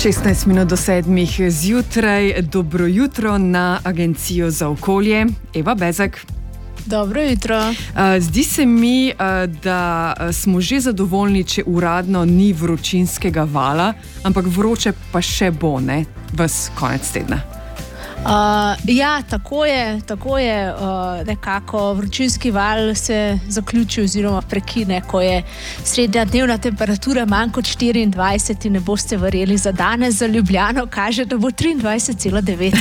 16 minut do 7 zjutraj, dobro jutro na Agencijo za okolje. Eva Bezek. Dobro jutro. Zdi se mi, da smo že zadovoljni, če uradno ni vročinskega vala, ampak vroče pa še bo, ne, ves konec tedna. Ja, tako je, nekako vročinski val se zaključi oziroma prekine, ko je srednja dnevna temperatura manj kot 24 in ne boste verjeli, za danes za Ljubljano kaže, da bo 23,9.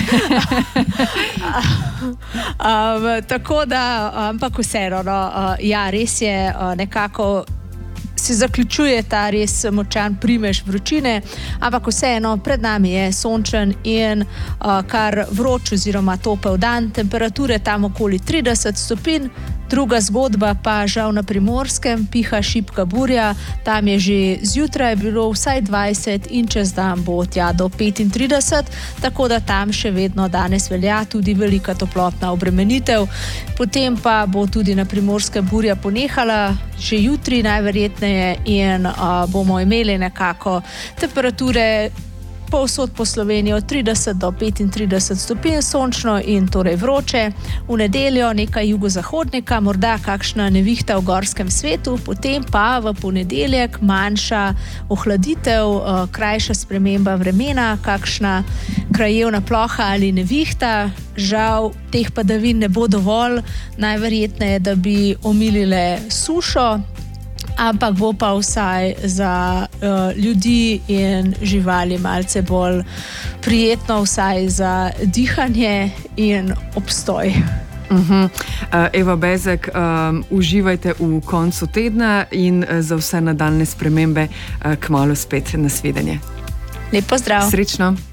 Tako da, ampak vseeno, ja, res je, nekako se zaključuje ta res močan primež vročine, ampak vseeno pred nami je sončen in kar vroč oziroma topel dan, temperature tam okoli 30 stopinj. Druga zgodba pa žal na Primorskem, piha šibka burja, tam je že zjutraj bilo vsaj 20 in čez dan bo tja do 35, tako da tam še vedno danes velja tudi velika toplotna obremenitev. Potem pa bo tudi na Primorskem burja ponehala že jutri najverjetneje in bomo imeli nekako temperature povsod po Sloveniji od 30 do 35 stopinj, sončno in torej vroče. V nedeljo nekaj jugozahodnika, morda kakšna nevihta v gorskem svetu, potem pa v ponedeljek manjša ohladitev, krajša sprememba vremena, kakšna krajevna ploha ali nevihta. Žal teh padavin ne bo dovolj, najverjetneje, da bi omilile sušo, ampak bo pa vsaj za ljudi in živali malce bolj prijetno, vsaj za dihanje in obstoj. Eva Bezek, uživajte v koncu tedna in za vse nadaljne spremembe kmalu spet nasvidenje. Lep pozdrav. Srečno.